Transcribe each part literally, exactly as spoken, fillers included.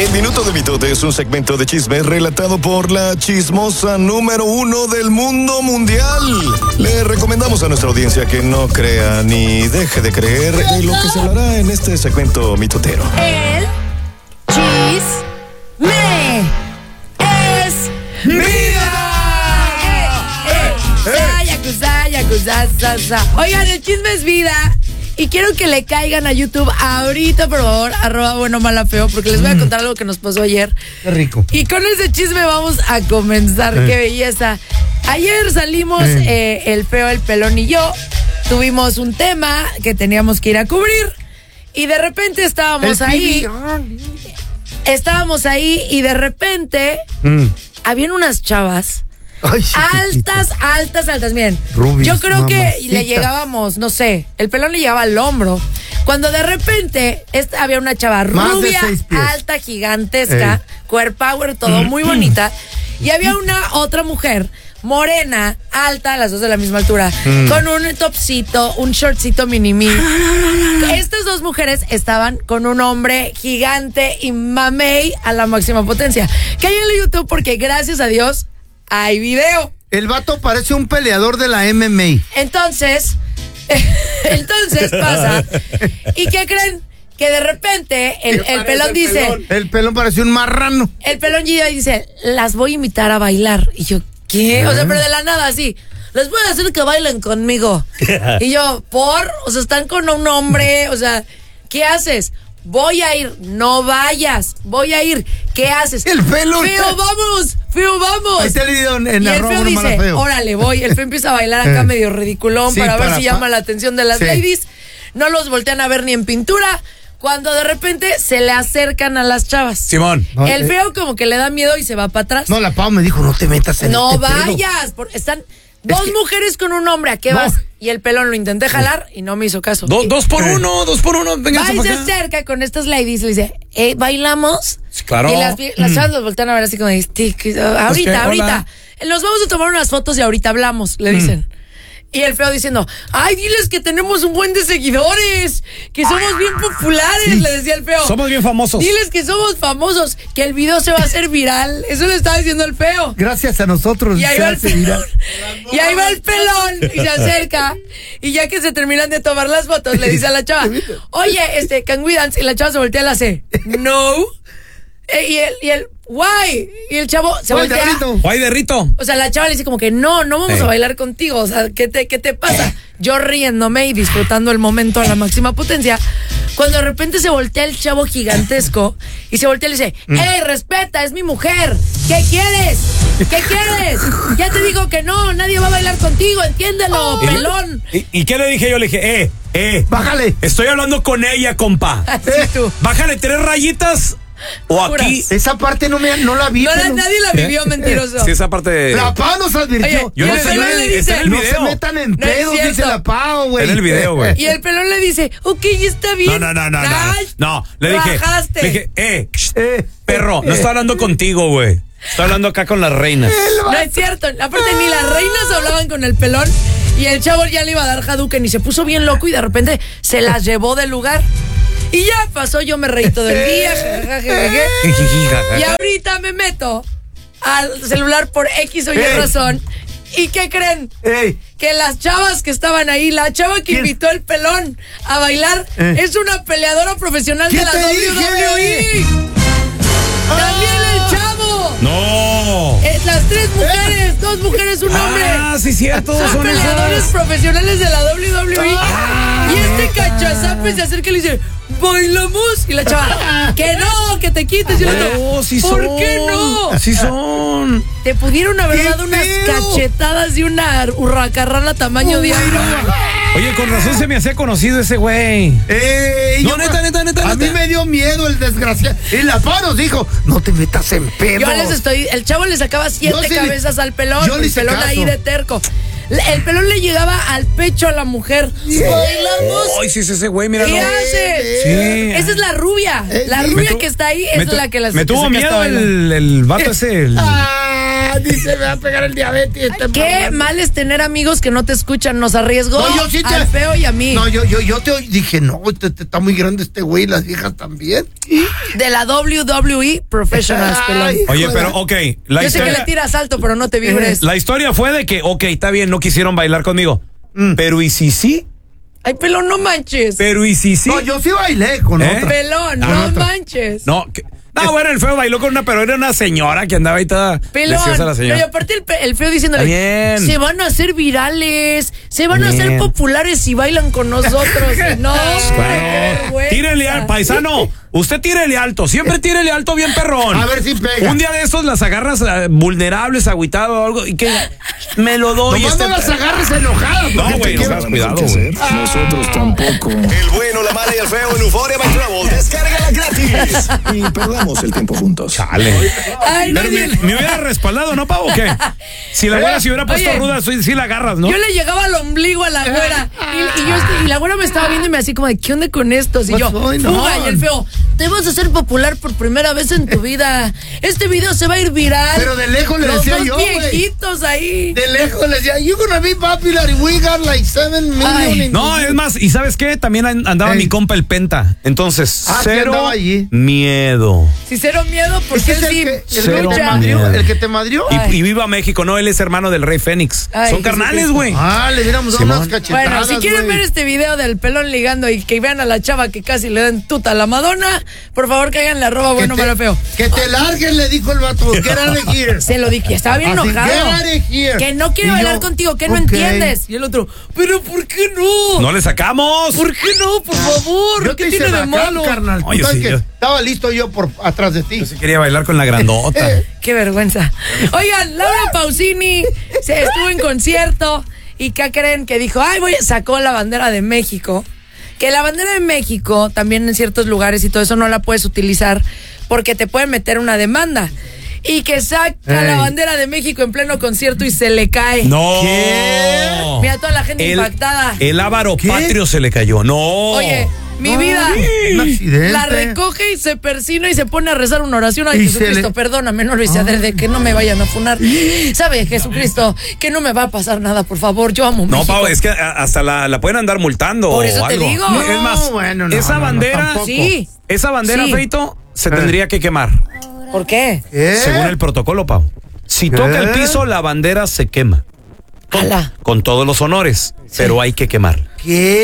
El Minuto de Mitote es un segmento de chisme relatado por la chismosa número uno del mundo mundial. Le recomendamos a nuestra audiencia que no crea ni deje de creer en lo que se hablará en este segmento mitotero. El chisme es vida. Eh, eh, sa, yakuza, sa, sa. Oigan, el chisme es vida. Y quiero que le caigan a YouTube ahorita, por favor, arroba bueno mala feo, porque les voy a contar algo que nos pasó ayer. Qué rico. Y con ese chisme vamos a comenzar. Eh. Qué belleza. Ayer salimos eh. Eh, el feo, el pelón y yo. Tuvimos un tema que teníamos que ir a cubrir. Y de repente estábamos el ahí. Pibi. Estábamos ahí y de repente mm. habían unas chavas. Ay, altas, altas, altas. Miren, Rubis, yo creo mamacita. Que le llegábamos, no sé, el pelón le llegaba al hombro. Cuando de repente esta, había una chava más rubia, alta, gigantesca, Ey. Core power, todo muy bonita. Y había una otra mujer, morena, alta, las dos de la misma altura, mm. con un topcito, un shortcito mini mini. Estas dos mujeres estaban con un hombre gigante y mamey a la máxima potencia. Que hay en YouTube porque gracias a Dios hay video. El vato parece un peleador de la M M A. Entonces, entonces pasa. ¿Y qué creen? Que de repente el, el pelón el dice... Pelón. El pelón parece un marrano. El pelón llega y dice, las voy a invitar a bailar. Y yo, ¿qué? ¿Eh? O sea, pero de la nada, así. Les voy a hacer que bailen conmigo. Y yo, ¿por? O sea, están con un hombre. O sea, ¿qué haces? Voy a ir, no vayas, voy a ir. ¿Qué haces? El pelón. Feo, vamos, feo, vamos. Ahí está el video en, en y el feo dice, feo. Órale, voy. El feo empieza a bailar acá medio ridiculón sí, para, para ver si pa- llama la atención de las sí. ladies. No los voltean a ver ni en pintura. Cuando de repente se le acercan a las chavas. Simón. No, el feo como que le da miedo y se va para atrás. No, la Pau me dijo, no te metas en No este vayas, porque están... Dos que... mujeres con un hombre, ¿a qué no. vas? Y el pelón lo intenté jalar y no me hizo caso. Do, dos por uno, dos por uno, venga. Va y se acerca con estas ladies y le dice, ¿eh, bailamos? Sí, claro. Y las, las chavas los voltean a ver así como, ahorita, pues ahorita. Hola. Nos vamos a tomar unas fotos y ahorita hablamos, le dicen. Mm. Y el feo diciendo, ay, diles que tenemos un buen de seguidores, que somos bien populares, sí. le decía el feo. Somos bien famosos. Diles que somos famosos, que el video se va a hacer viral. Eso le estaba diciendo el feo. Gracias a nosotros. Y ahí va el pelón. Y ahí va el pelón y se acerca. Y ya que se terminan de tomar las fotos, le dice a la chava, oye, este, can we dance? Y la chava se voltea y la hace, no. Y el, y el, why? Y el chavo se Guay voltea. De Guay de Rito. O sea, la chava le dice como que no, no vamos eh. a bailar contigo. O sea, ¿qué te, qué te pasa? Yo riéndome y disfrutando el momento a la máxima potencia. Cuando de repente se voltea el chavo gigantesco y se voltea y le dice, hey, respeta, es mi mujer. ¿Qué quieres? ¿Qué quieres? Ya te digo que no, nadie va a bailar contigo, entiéndelo, oh. pelón. ¿Y, ¿Y qué le dije? Yo le dije, eh, eh. Bájale. Estoy hablando con ella, compa. Así eh. tú. Bájale tres rayitas. O aquí. Esa parte no me no la vi. No, la, nadie la vivió, mentiroso. Sí, esa parte de... La Pau nos advirtió. Oye, yo no sé, le dice, no se metan en no pedos, dice la Pau, güey. En el video, güey. Y el pelón le dice, ok, está bien. No, no, no, no. Ay, no, no, le dije. Bajaste. Le dije, eh, eh perro, eh, no estoy hablando contigo, güey. Estoy hablando acá con las reinas. No es cierto. Aparte, ni las reinas hablaban con el pelón. Y el chavo ya le iba a dar Hadouken y se puso bien loco y de repente se las llevó del lugar. Y ya pasó, yo me reí todo el día. Y ahorita me meto al celular por X o Y hey. razón. ¿Y qué creen? Hey. Que las chavas que estaban ahí, la chava que ¿Quién? invitó el pelón a bailar, eh. es una peleadora profesional de la W W E. También el chavo. No. Eh, las tres mujeres, dos mujeres, un hombre. Ah, sí, cierto. Son, son peleadores esas. profesionales de la W W E. Ah. Y este cachazape se acerca y le dice, ¿bailamos? Y la chava, que no, que te quites. Y la no, sí ¿por son. qué no? Sí son. Te pudieron haber dado unas cachetadas y una hurracarrana tamaño diablo. Oye, con razón se me hacía conocido ese güey. Eh, no, yo, neta, neta, neta. A neta. mí me dio miedo el desgraciado. Y la Pau nos dijo, no te metas en pedo. Yo les estoy, el chavo le sacaba siete sí, cabezas al pelón. Yo el pelón caso. ahí de terco. El pelón le llegaba al pecho a la mujer. Bailamos. Ay, sí, es ese güey, mira. ¿Qué no. hace? Sí. Esa es la rubia. Eh, La sí. rubia tu- que está ahí me es tu- la que las Me tuvo que se miedo está el, el vato ese. el- Ah, dice, me va a pegar el diabetes. Este Qué marrano. mal es tener amigos que no te escuchan. Nos arriesgó No, yo sí te- al feo y a mí. No, yo, yo, yo te dije, no, te, te- está muy grande este güey, las viejas también. De la W W E Professionals, pelón. Ay, Oye, joder. pero, ok. La Yo sé que historia, le tiras alto, pero no te vibres. la historia fue de que, ok, está bien, no quisieron bailar conmigo. Pero, ¿y si sí? Ay, pelón, no manches. Pero, ¿y si sí? No, yo sí bailé con ¿Eh? otra. Pelón, Ah, no otra. manches. No, que- no, bueno, el feo bailó con una, pero era una señora que andaba ahí toda Pelón, preciosa la no, señora. y aparte el, pe- el feo diciéndole, Está bien. se van a hacer virales, se van a Bien. hacer populares si bailan con nosotros. No, hombre, qué vergüenza. Tírele al paisano. Usted tírele alto. Siempre tírele alto bien perrón. A ver si pega. Un día de estos las agarras eh, vulnerables, agüitado o algo. Y que me lo doy. Nomás este- no las agarres enojadas. No, porque güey, te no quiebras. seas cuidado, güey. Nosotros tampoco. El bueno, la mala y el feo en Euphoria by Travel. Descárgala gratis. Y perdamos el tiempo juntos. Chale. Ay, no, Pero me, me hubiera respaldado, ¿no, Pavo? ¿O qué? Si la güera se hubiera puesto Oye. ruda, sí, sí la agarras, ¿no? Yo le llegaba al ombligo a la güera. Y, y yo, y la güera me estaba viendo y me así como de, ¿qué onda con estos? Y yo, Pues, ay, no. fuga. Y el feo, te vas a hacer popular por primera vez en tu vida. Este video se va a ir viral. Pero de lejos le Los decía dos yo, güey. viejitos ahí. De lejos le decía, you're gonna be popular and we got like seven million Ay. in No, es más, ¿y sabes qué? También an- andaba Ey. mi compa el Penta. Entonces, Ah, sí cero andaba allí. miedo. Si cero miedo, ¿Ese porque es él el sí que, el que Cero te lucha. madrió? miedo. ¿El que te madrió? Y, Ay. y viva México, no, él es hermano del Rey Fénix. Ay, Son carnales, Jesucristo. güey. Ah, le diéramos Simón. unas cachetadas. Bueno, si quieren güey. ver este video del pelón ligando y que vean a la chava que casi le den tuta a la Madonna, por favor caigan la arroba Que bueno, te- malo, feo. Que te larguen, le dijo el vato. Get out of here. Se lo dije, estaba bien Así, enojado. get out of here. Que no quiere Y bailar yo, contigo, que no ok. entiendes. Y el otro, pero ¿por qué no? No le sacamos. ¿Por qué no? Por favor, Yo te ¿qué hice tiene de bacán, malo? carnal. Oye, Total sí, que yo- estaba listo yo por atrás de ti. Yo sí quería bailar con la grandota. Qué vergüenza. Oigan, Laura Pausini se estuvo en concierto y ¿qué creen? Que dijo, ay, voy, sacó la bandera de México. Que la bandera de México, también en ciertos lugares y todo eso, no la puedes utilizar porque te pueden meter una demanda. Y que saca Ey. la bandera de México en pleno concierto y se le cae. No. ¿Qué? Mira toda la gente El- impactada. El ávaro ¿Qué? patrio se le cayó. No. Oye, mi No, vida. Un accidente. La recoge y se persina y se pone a rezar una oración. Ay, Y se Jesucristo, le- perdóname, no lo hice adrede, que no me vayan a funar. ¿Sabe, Jesucristo, que no me va a pasar nada, por favor? Yo amo No, México. Pau, es que a- hasta la, la pueden andar multando Por o eso te algo. digo. No, es más, No, bueno, no, esa no, no, bandera, tampoco. Sí. esa bandera, Sí. Feito, se Eh. tendría que quemar. ¿Por qué? ¿Qué? Según el protocolo, Pau. Si ¿Qué? toca el piso, la bandera se quema. Ala. Con todos los honores, pero hay que quemar. ¿Qué?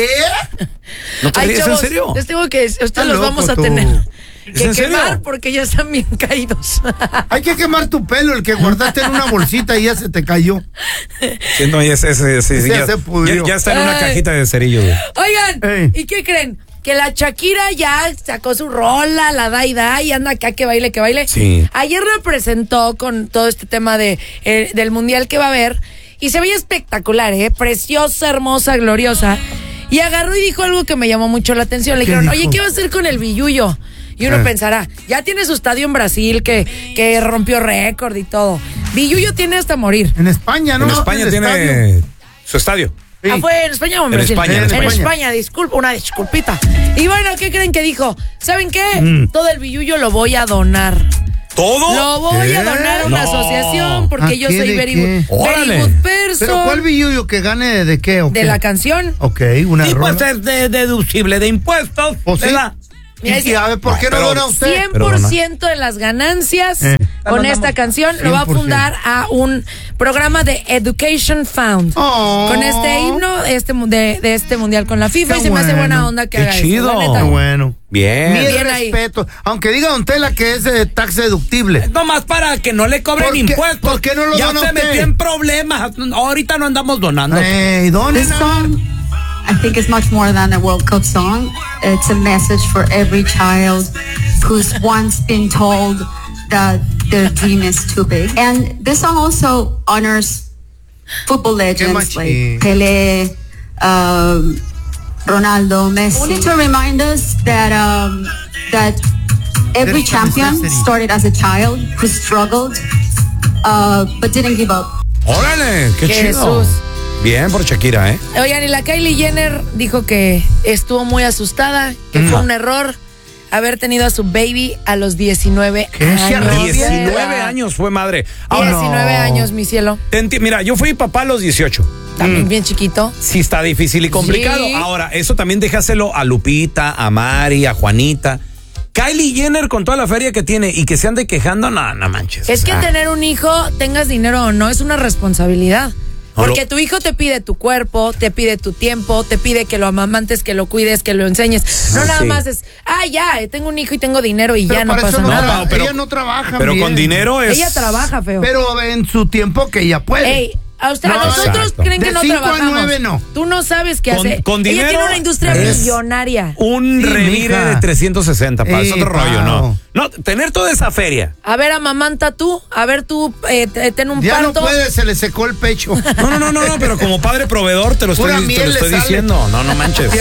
¿No te Ay, ríes, en chavos, serio? les digo que ustedes Está los loco vamos a tú. tener ¿Es que en serio? quemar porque ya están bien caídos. Hay que quemar tu pelo, el que guardaste en una bolsita y ya se te cayó. Siento, ya, ese- ese- ese- Ese ya- se pudrió. ya- ya está en una Ay. cajita de cerillos, güey. Oigan, Ey. ¿y qué creen? Que la Shakira ya sacó su rola, la da y da, y anda acá que baile, que baile. Sí. Ayer la presentó con todo este tema de, eh, del mundial que va a haber, y se veía espectacular, ¿eh? Preciosa, hermosa, gloriosa. Y agarró y dijo algo que me llamó mucho la atención. Le ¿Qué dijeron, dijo? oye, ¿qué va a hacer con el Billuyo? Y uno Eh. pensará, ya tiene su estadio en Brasil que, que rompió récord y todo. Billuyo tiene hasta morir. En España, ¿no? En España El tiene estadio. su estadio. Sí. Ah, ¿fue en España o en En Brasil? España, en en España. España, disculpa, una disculpita. Y bueno, ¿qué creen que dijo? ¿Saben qué? Mm. Todo el billullo lo voy a donar. ¿Todo? Lo voy a ¿Qué? donar a una No. asociación porque ¿A yo qué soy de very, qué? very Órale. good person. ¿Pero cuál billuyo que gane de qué o De qué? la canción. Ok, una Sí, pues rola. es de- deducible de impuestos. ¿O sí? ¿verdad? Mira, Y, y a ver, ¿por No, qué no, pero- dona usted? cien por ciento de las ganancias Eh. con esta canción lo va a cien por ciento. fundar a un programa de Education Fund. Oh. Con este himno este, mu- de, de este mundial con la FIFA Qué y se me hace bueno. buena onda que Qué haga eso, chido. la neta. Qué bueno. Bien. Mi Bien ahí. respeto. Aunque diga Don Tela que es de tax deductible. Nomás para que no le cobren ¿Por qué- impuestos. por qué no lo ya dona se usted? metió en problemas. Ahorita no andamos donando. Ey, ¿dónde This song, I think, is much more than a World Cup song. It's a message for every child who's once been told that their dream is too big. And this song also honors football legends machín. like Pelé, um, Ronaldo, Messi. We need to remind us that um, that every There's champion necessity. started as a child who struggled, uh, but didn't give up. Órale, qué chido. Jesús. Bien por Shakira, ¿eh? Oigan, y la Kylie Jenner dijo que estuvo muy asustada, que Mm. fue un error haber tenido a su baby a los diecinueve ¿Qué? ¿Se años. arrepiente? diecinueve años fue madre. Ah, diecinueve no. años, mi cielo. te enti- Mira, yo fui papá a los dieciocho. También Mm. bien chiquito. Sí está difícil y complicado. Sí. Ahora, eso también déjaselo a Lupita, a Mari, a Juanita. Kylie Jenner con toda la feria que tiene y que se ande quejando, no, no manches. Es o que sea, tener un hijo, tengas dinero o no, es una responsabilidad. No Porque lo- tu hijo te pide tu cuerpo, te pide tu tiempo, te pide que lo amamantes, que lo cuides, que lo enseñes. No Ah, nada sí. más es, ah, ya, eh, tengo un hijo y tengo dinero y Pero ya no para pasa eso no nada. tra- No, pero- ella no trabaja Pero bien. con dinero es. Ella trabaja, feo. Pero en su tiempo que ella puede. Ey, a, usted, a No, nosotros exacto. creen que De no cinco a trabajamos. nueve no. Tú no sabes qué Con- hace. con Ella dinero tiene una industria es- millonaria. Un Sí, revire mija. de trescientos sesenta, pa, es Ey, otro rollo, ¿no? pao. No, tener toda esa feria. A ver, amamanta tú, a ver tú, eh, te- ten un Ya no parto. puede, se le secó el pecho. No, no, no, no, no, pero como padre proveedor te lo estoy, Pura te miel lo le estoy sale. diciendo. No, no manches.